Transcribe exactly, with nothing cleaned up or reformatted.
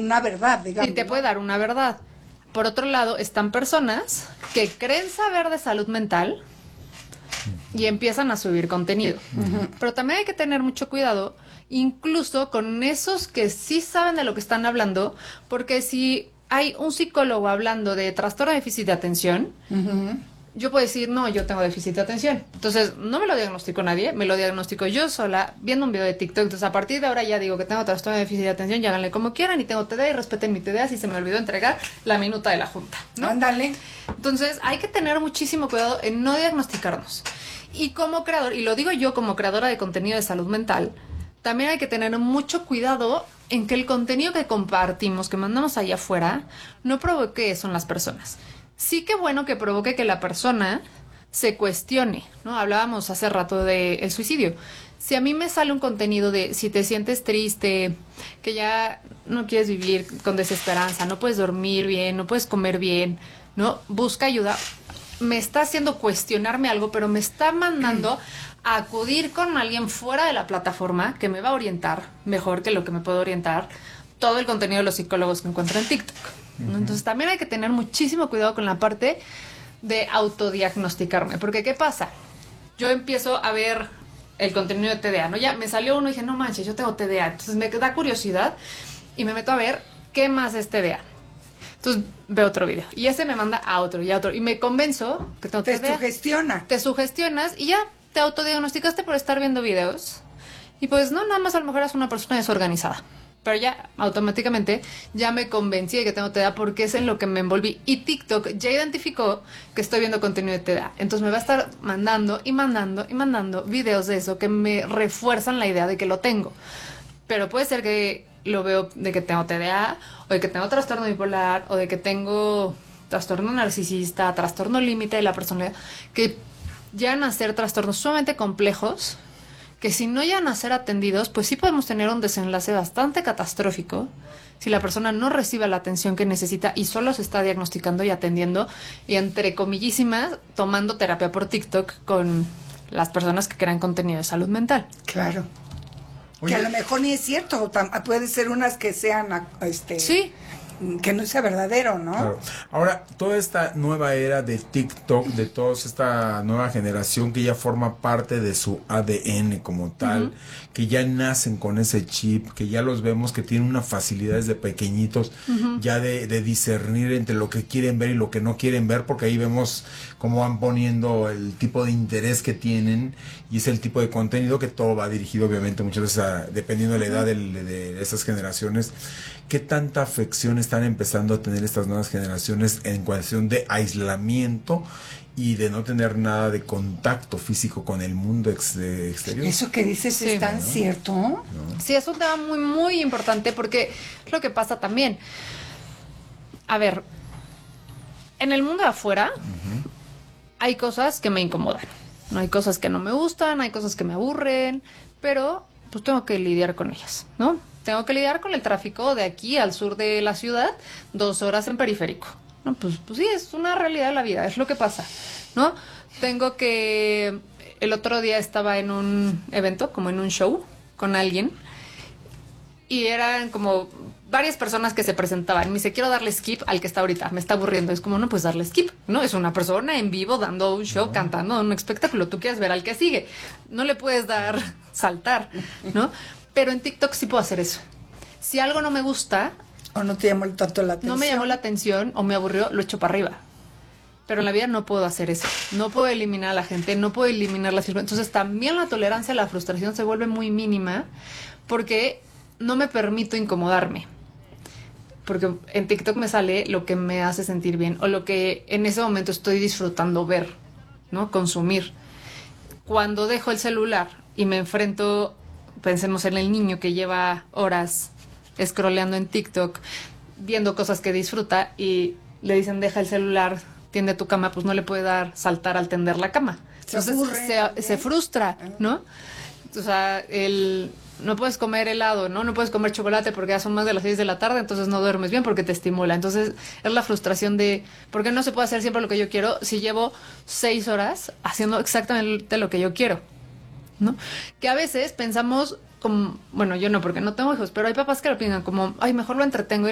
una verdad, digamos. Sí, te puede dar una verdad. Por otro lado, están personas que creen saber de salud mental y empiezan a subir contenido. Uh-huh. Pero también hay que tener mucho cuidado, incluso con esos que sí saben de lo que están hablando, porque si hay un psicólogo hablando de trastorno de déficit de atención, uh-huh. yo puedo decir, no, yo tengo déficit de atención. Entonces, no me lo diagnostico nadie, me lo diagnostico yo sola, viendo un video de TikTok. Entonces, a partir de ahora ya digo que tengo trastorno de déficit de atención, y háganle como quieran, y tengo T D A, y respeten mi T D A, si se me olvidó entregar la minuta de la junta, ¿no? Ándale. Entonces, hay que tener muchísimo cuidado en no diagnosticarnos. Y como creador, y lo digo yo como creadora de contenido de salud mental, también hay que tener mucho cuidado en que el contenido que compartimos, que mandamos allá afuera, no provoque eso en las personas. Sí que bueno que provoque que la persona se cuestione, ¿no? Hablábamos hace rato del suicidio. Si a mí me sale un contenido de si te sientes triste, que ya no quieres vivir con desesperanza, no puedes dormir bien, no puedes comer bien, ¿no? Busca ayuda. Me está haciendo cuestionarme algo, pero me está mandando a acudir con alguien fuera de la plataforma que me va a orientar mejor que lo que me puede orientar todo el contenido de los psicólogos que encuentro en TikTok. Uh-huh. Entonces también hay que tener muchísimo cuidado con la parte de autodiagnosticarme, porque ¿qué pasa? Yo empiezo a ver el contenido de T D A, ¿no? Ya me salió uno y dije, no manches, yo tengo T D A. Entonces me da curiosidad y me meto a ver qué más es T D A. Entonces veo otro video y ese me manda a otro y a otro y me convenzo que tengo te T D A. Te sugestiona. Te sugestionas y ya te autodiagnosticaste por estar viendo videos. Y pues no, nada más a lo mejor eres una persona desorganizada. Pero ya automáticamente ya me convencí de que tengo T D A porque es en lo que me envolví. Y TikTok ya identificó que estoy viendo contenido de T D A. Entonces me va a estar mandando y mandando y mandando videos de eso que me refuerzan la idea de que lo tengo. Pero puede ser que lo veo de que tengo T D A, o de que tengo trastorno bipolar, o de que tengo trastorno narcisista, trastorno límite de la personalidad, que llegan a ser trastornos sumamente complejos, que si no llegan a ser atendidos, pues sí podemos tener un desenlace bastante catastrófico si la persona no recibe la atención que necesita y solo se está diagnosticando y atendiendo y, entre comillísimas, tomando terapia por TikTok con las personas que crean contenido de salud mental. Claro. Oye, que a lo mejor ni es cierto, puede ser unas que sean, este, sí, que no sea verdadero, ¿no? Claro. Ahora, toda esta nueva era de TikTok, de toda esta nueva generación que ya forma parte de su A D N como tal, uh-huh. que ya nacen con ese chip, que ya los vemos que tienen una facilidad desde pequeñitos, uh-huh. ya de, de discernir entre lo que quieren ver y lo que no quieren ver, porque ahí vemos cómo van poniendo el tipo de interés que tienen y es el tipo de contenido que todo va dirigido obviamente muchas veces a, dependiendo de la edad de, de, de esas generaciones. ¿Qué tanta afección están empezando a tener estas nuevas generaciones en cuestión de aislamiento y de no tener nada de contacto físico con el mundo ex, de exterior? Eso que dices sí. es tan ¿no? cierto. ¿No? Sí, es un tema muy, muy importante porque es lo que pasa también. A ver, en el mundo de afuera uh-huh. hay cosas que me incomodan. No hay cosas que no me gustan, hay cosas que me aburren, pero pues tengo que lidiar con ellas, ¿no? Tengo que lidiar con el tráfico de aquí al sur de la ciudad, dos horas en periférico. No, pues, pues sí, es una realidad de la vida, es lo que pasa, ¿no? Tengo que... El otro día estaba en un evento, como en un show, con alguien, y eran como varias personas que se presentaban. Me dice, quiero darle skip al que está ahorita, me está aburriendo. Es como, no, pues darle skip, ¿no? Es una persona en vivo dando un show, no. cantando un espectáculo. Tú quieres ver al que sigue. No le puedes dar saltar, ¿no? Pero en TikTok sí puedo hacer eso. Si algo no me gusta... O no te llamó tanto la atención. No me llamó la atención o me aburrió, lo echo para arriba. Pero en la vida no puedo hacer eso. No puedo eliminar a la gente, no puedo eliminar las... Entonces también la tolerancia a la frustración se vuelve muy mínima porque no me permito incomodarme. Porque en TikTok me sale lo que me hace sentir bien o lo que en ese momento estoy disfrutando ver, ¿no? Consumir. Cuando dejo el celular y me enfrento... Pensemos en el niño que lleva horas scrolleando en TikTok, viendo cosas que disfruta y le dicen deja el celular, tiende tu cama, pues no le puede dar saltar al tender la cama. Entonces se, se, se frustra, ¿no? O sea, el, no puedes comer helado, ¿no? No puedes comer chocolate porque ya son más de las seis de la tarde, entonces no duermes bien porque te estimula. Entonces es la frustración de ¿por qué no se puede hacer siempre lo que yo quiero si llevo seis horas haciendo exactamente lo que yo quiero? ¿No? Que a veces pensamos como, bueno, yo no porque no tengo hijos, pero hay papás que lo piensan como, ay, mejor lo entretengo y